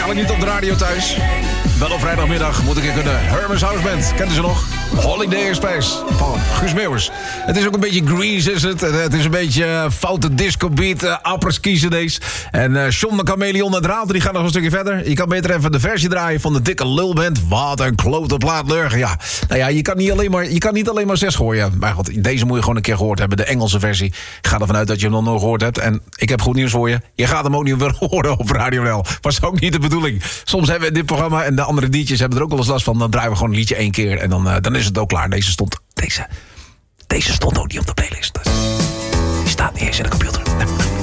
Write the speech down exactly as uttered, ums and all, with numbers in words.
Dadelijk niet op de radio thuis. Wel op vrijdagmiddag moet ik in kunnen. Hermes House Band, kent u ze nog? Holiday Express van Guus Meeuwers. Het is ook een beetje grease, is het. Het is een beetje uh, foute disco beat, uh, apres-ski cd's. En uh, John de Chameleon en Draalte, die gaan nog een stukje verder. Je kan beter even de versie draaien van de dikke lulband. Wat een klote plaat lurgen, ja. Nou ja, je kan niet alleen maar, je kan niet alleen maar zes gooien. Maar goed, deze moet je gewoon een keer gehoord hebben. De Engelse versie. Ik ga ervan uit dat je hem nog nooit gehoord hebt. En ik heb goed nieuws voor je. Je gaat hem ook niet weer horen op Radio L. Was ook niet de bedoeling. Soms hebben we dit programma en de andere D J's hebben er ook wel eens last van. Dan draaien we gewoon een liedje één keer en dan, uh, dan is het ook klaar. Deze stond, deze, deze stond ook niet op de playlist. Dus die staat niet eens in de computer.